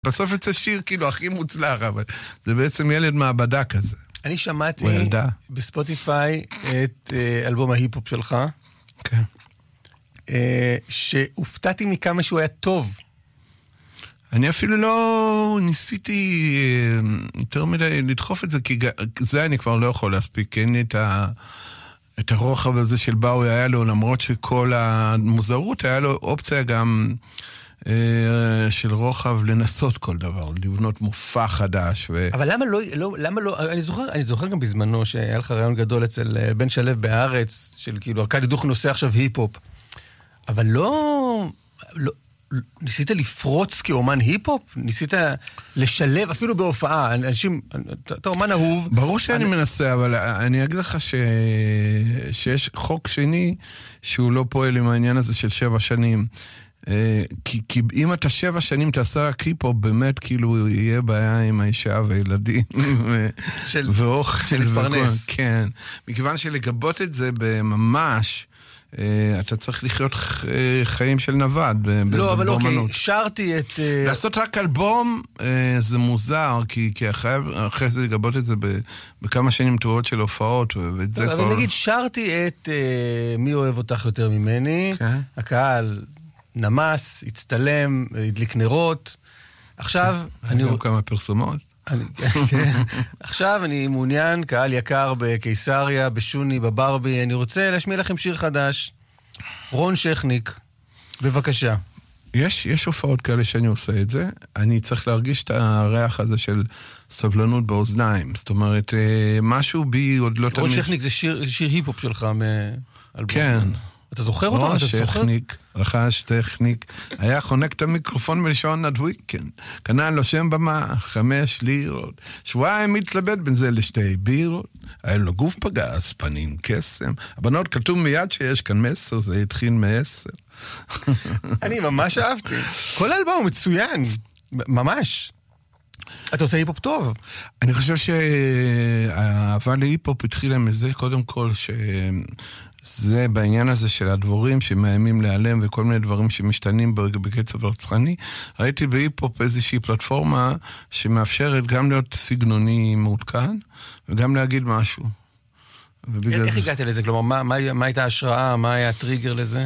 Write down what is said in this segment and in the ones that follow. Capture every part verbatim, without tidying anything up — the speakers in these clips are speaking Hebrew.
בסוף יצא שיר כאילו הכי מוצלח, אבל זה בעצם ילד מעבדה כזה. אני שמעתי בספוטיפיי את אלבום ההיפ-הופ שלך, כן. שהופתעתי מכמה שהוא היה טוב. אני אפילו לא ניסיתי יותר מדי לדחוף את זה, כי זה אני כבר לא יכול להספיק, אין לי את ה... את הרוחב הזה של באוי היה לו, למרות שכל המוזרות היה לו אופציה גם אה, של רוחב לנסות כל דבר, לבנות מופע חדש. ו... אבל למה לא, לא, למה לא, אני זוכר, אני זוכר גם בזמנו שהיה לך רעיון גדול אצל בן שלב בארץ, של כאילו, ארכדי דוכן עושה עכשיו היפ-הופ. אבל לא, לא, ניסית לפרוץ כאומן היפ-הופ? ניסית לשלב, אפילו בהופעה, אנשים, אתה אומן אהוב. ברור שאני אני... מנסה, אבל אני אגיד לך ש... שיש חוק שני שהוא לא פועל עם העניין הזה של שבע שנים. כי, כי אם אתה שבע שנים תעשה רק היפ-הופ, באמת כאילו יהיה בעיה עם האישה וילדים של... ואוכל. של להתפרנס. כן. מכיוון שלגבות את זה בממש, אתה צריך לחיות חיים של נבד. לא, אבל אוקיי, שרתי את... לעשות רק אלבום זה מוזר, כי אחרי זה לגבות את זה בכמה שנים טובות של הופעות, ואת זה כל... אבל נגיד, שרתי את מי אוהב אותך יותר ממני, הקהל נמס, הצטלם, הדליק נרות, עכשיו... היו כמה פרסומות. עכשיו אני מעוניין, קהל יקר בקיסריה, בשוני, בברבי, אני רוצה להשמיע לכם שיר חדש. רון שכניק, בבקשה. יש, יש הופעות כאלה שאני עושה את זה, אני צריך להרגיש את הריח הזה של סבלנות באוזניים, זאת אומרת, משהו בי עוד לא תמיד... רון שכניק זה שיר, שיר היפ-הופ שלך מאלבום. כן. אתה זוכר אותו? רון שכניק, רכש טכניק, היה חונק את המיקרופון בלשון עד וויקנד, קנה לו שם במה, חמש לירות, שבועיים מתלבט בין זה לשתי בירות, היה לו גוף פגס, פנים קסם, הבנות כתוב מיד שיש כאן מסר, זה התחיל מעשר. אני ממש אהבתי. כל האלבום מצוין, ממש. אתה עושה היפ-הופ טוב. אני חושב שהאהבה להיפ-הופ התחילה מזה קודם כל ש... זה בעניין הזה של הדבורים שמאיימים להיעלם וכל מיני דברים שמשתנים בקצב רצחני. ראיתי בהיפ-הופ איזושהי פלטפורמה שמאפשרת גם להיות סגנוני מעודכן וגם להגיד משהו. איך הגעת לזה? כלומר, מה, מה, מה הייתה ההשראה? מה היה הטריגר לזה?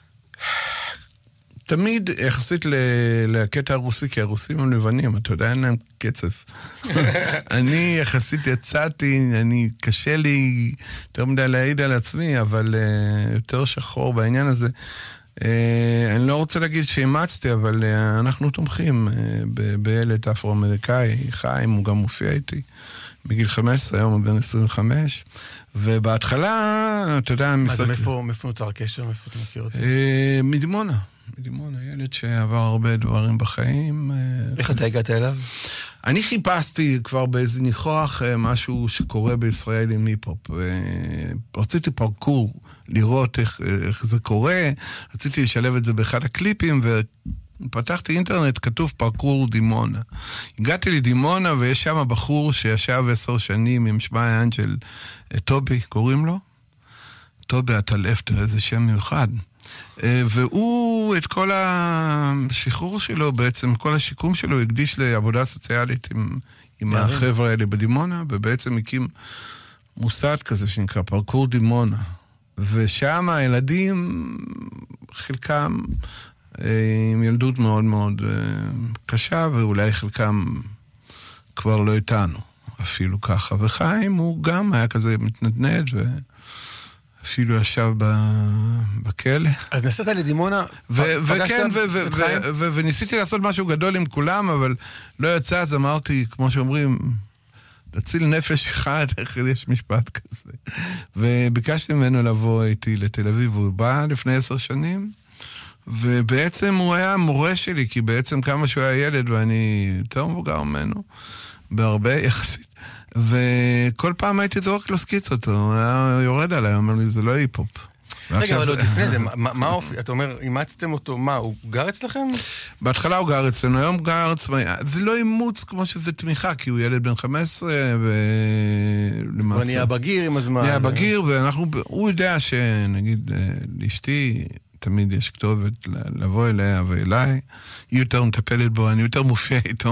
תמיד יחסית לקטע הרוסי, כי הרוסים הם לבנים, אתה יודע, אין להם קצב. אני יחסית יצאתי, אני קשה לי יותר מדי להעיד על עצמי, אבל uh, יותר שחור בעניין הזה. Uh, אני לא רוצה להגיד שאימצתי, אבל uh, אנחנו תומכים uh, ב- בילד אפרו-אמריקאי, חיים, הוא גם מופיע איתי, בגיל חמש עשרה, היום הוא בן עשרים וחמש, ובהתחלה, אתה יודע... מה זה, מאיפה נוצר הקשר? מאיפה אתה מכיר אותי? מדימונה. מדימונה, ילד שעבר הרבה דברים בחיים. איך אתה הגעת אליו? אני חיפשתי כבר באיזה ניחוח משהו שקורה בישראל עם היפ-הופ. רציתי פרקור, לראות איך, איך זה קורה. רציתי לשלב את זה באחד הקליפים, ופתחתי אינטרנט, כתוב פרקור דימונה. הגעתי לדימונה, ויש שם בחור שישב עשר שנים עם שמע אנג'ל, טובי, קוראים לו? טובי הטלפטר, איזה שם מיוחד. והוא את כל השחרור שלו בעצם, כל השיקום שלו הקדיש לעבודה סוציאלית עם, עם החבר'ה האלה בדימונה, ובעצם הקים מוסד כזה שנקרא פרקור דימונה. ושם הילדים, חלקם עם ילדות מאוד מאוד קשה, ואולי חלקם כבר לא איתנו, אפילו ככה. וחיים הוא גם היה כזה מתנדנד ו... אפילו ישב בכלא. אז נסעת לדימונה? וכן, וניסיתי לעשות משהו גדול עם כולם, אבל לא יצא, אז אמרתי, כמו שאומרים, להציל נפש אחד, איך יש משפט כזה. וביקשתי ממנו לבוא איתי לתל אביב, הוא בא לפני עשר שנים, ובעצם הוא היה מורה שלי, כי בעצם כמה שהוא היה ילד, ואני יותר מבוגר ממנו, בהרבה יחסית. וכל פעם הייתי זורק לו סקיצות, הוא היה יורד עליי, אומר לי, זה לא היפ-הופ. רגע, אבל עוד לפני זה, מה אופי? אתה אומר, אימצתם אותו, מה, הוא גר אצלכם? בהתחלה הוא גר אצלנו, היום הוא גר אצלנו, זה לא אימוץ כמו שזה תמיכה, כי הוא ילד בן חמש עשרה, ולמעשה... הוא נהיה בגיר עם הזמן. נהיה בגיר, ואנחנו, הוא יודע שנגיד, לאשתי, תמיד יש כתובת לבוא אליה ואליי, היא יותר מטפלת בו, אני יותר מופיע איתו.